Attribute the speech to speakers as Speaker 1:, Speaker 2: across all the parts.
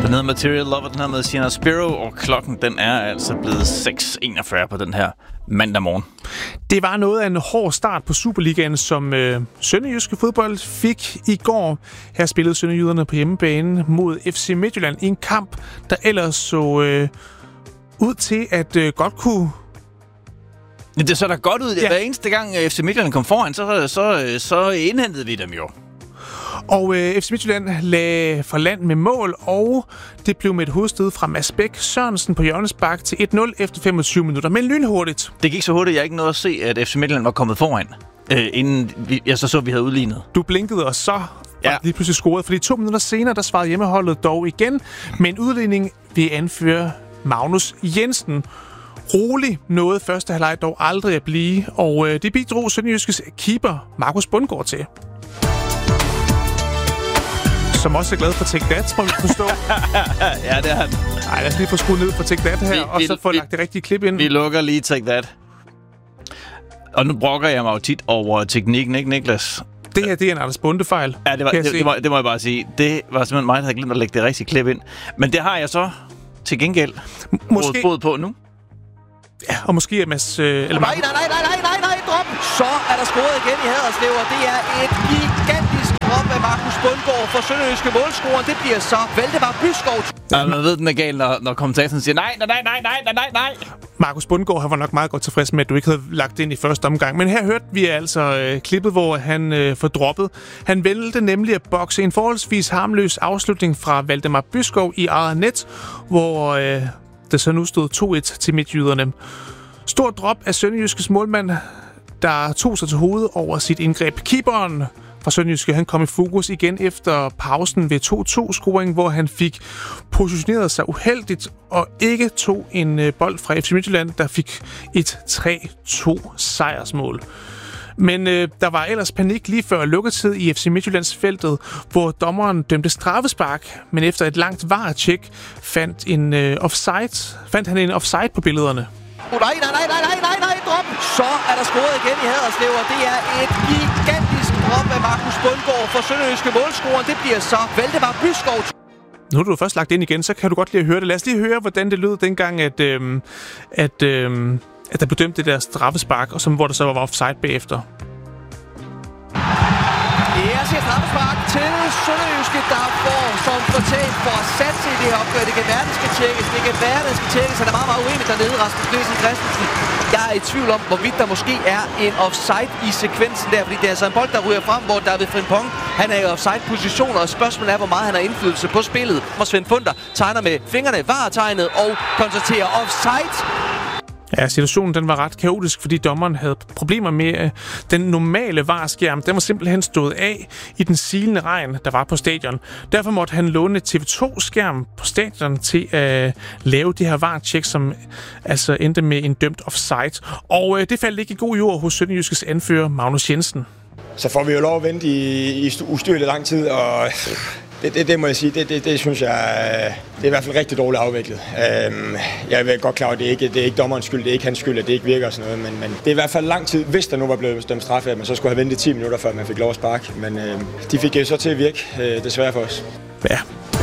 Speaker 1: Den hedder Material Lover, den her med Sienna Spiro, og klokken den er altså blevet 6:41 på den her mandag morgen.
Speaker 2: Det var noget af en hård start på Superligaen, som Sønderjyske Fodbold fik i går. Her spillede sønderjyderne på hjemmebane mod FC Midtjylland i en kamp, der ellers så ud til at godt kunne...
Speaker 1: Ja, det så da godt ud. Ja. Hver eneste gang FC Midtjylland kom foran, så indhentede vi dem jo.
Speaker 2: Og FC Midtjylland lagde for land med mål, og det blev med et hovedstød fra Mads Bæk Sørensen på hjørnespark til 1-0 efter 25 minutter, men lynhurtigt.
Speaker 1: Det gik så hurtigt, jeg ikke nåede at se, at FC Midtjylland var kommet foran, inden vi havde udlignet.
Speaker 2: Du blinkede, og så var lige pludselig scoret, fordi 2 minutter senere, der svarede hjemmeholdet dog igen med en udligning ved anfører Magnus Jensen. Rolig nåede første halvleg dog aldrig at blive, og det bidrog Sønderjyskes keeper Markus Bundgaard til. Som også er glad for Take That, må vi forstå.
Speaker 1: Ja, det er han.
Speaker 2: Nej, lad os lige få skruet ned på Take That her, og så få lagt det rigtige klip ind.
Speaker 1: Vi lukker lige Take That. Og nu brokker jeg mig jo tit over teknikken, ikke Niklas?
Speaker 2: Det her, det er en Anders Bunde-fejl.
Speaker 1: Ja, det må jeg bare sige. Det var simpelthen mig, der havde glemt at lægge det rigtige klip ind. Men det har jeg så til gengæld rådet på nu.
Speaker 2: Ja, og måske er Mads...
Speaker 3: Nej, drop! Så er der scoret igen i Haderslev, og det er et gigantisk drop af Markus Bundgaard for Sønderjyske målscoren. Det bliver så Valdemar Byskov.
Speaker 1: Ja, man ved, den er gal, når kommentatoren siger nej.
Speaker 2: Markus Bundgaard, han var nok meget godt tilfreds med, at du ikke havde lagt det ind i første omgang. Men her hørte vi altså klippet, hvor han får droppet. Han valgte nemlig at bokse en forholdsvis harmløs afslutning fra Valdemar Byskov i eget net, hvor det så nu stod 2-1 til midtjyderne. Stort drop af Sønderjyskes målmand, der tog sig til hovedet over sit indgreb. Keeperen fra Sønderjyske, han kom i fokus igen efter pausen ved 2-2-scoring, hvor han fik positioneret sig uheldigt og ikke tog en bold fra FC Midtjylland, der fik et 3-2 sejrsmål. Men der var ellers panik lige før lukketid i FC Midtjyllands feltet, hvor dommeren dømte straffespark, men efter et langt VAR-tjek fandt han en offside på billederne.
Speaker 3: Nej, drop! Så er der scoret igen i Haderslev, og det er et gigantisk drop af Markus Bundgaard for Sønderjyske målscoren. Det bliver så Valdemar Byskov.
Speaker 2: Nu har du først lagt ind igen, så kan du godt lige høre det. Lad os lige høre, hvordan det lød dengang, at der blev dømt det der straffespark, og hvor der så var offside bagefter.
Speaker 3: Jeg siger straffespark til Sønderjyske, der får som fortalt for at satse i det her opgør. Det kan være, det skal tjekkes. Han er meget, meget uenig dernede, Rasmus Knudsen Christensen. Jeg er i tvivl om, hvorvidt der måske er en offside i sekvensen der, fordi det er altså en bold, der ryger frem, hvor David Frimpong, han er i offside-position, og spørgsmålet er, hvor meget han har indflydelse på spillet. Og Svend Funder tegner med fingrene VAR-tegnet og konstaterer offside.
Speaker 2: Ja, situationen den var ret kaotisk, fordi dommeren havde problemer med den normale VAR-skærm. Den var simpelthen stået af i den silende regn, der var på stadion. Derfor måtte han låne TV2-skærm på stadion til at lave de her VAR-tjek, som altså endte med en dømt offside. Og det faldt ikke i god jord hos Sønderjyskes anfører Magnus Jensen.
Speaker 4: Så får vi jo lov at vente i ustyrligt lang tid, og det må jeg sige, det synes jeg, det er i hvert fald rigtig dårligt afviklet. Jeg er godt klar over, at det er ikke dommerens skyld, det er ikke hans skyld, at det ikke virker og sådan noget, men det er i hvert fald lang tid, hvis der nu var blevet bestemt straffe, at man så skulle have ventet 10 minutter, før man fik lov at sparke. Men de fik så til at virke, desværre for os.
Speaker 2: Ja,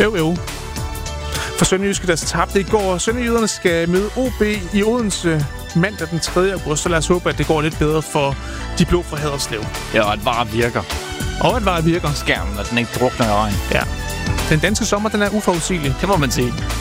Speaker 2: For Sønderjyske, der tabte i går. Sønderjyderne skal møde OB i Odense mandag den 3. august, så lad os håbe, at det går lidt bedre for de blå fra Haderslev.
Speaker 1: Ja, og at VAR virker.
Speaker 2: Skærmen,
Speaker 1: at den ikke drukner i regn.
Speaker 2: Ja. Den danske sommer, den er uforudsigelig.
Speaker 1: Det må man sige.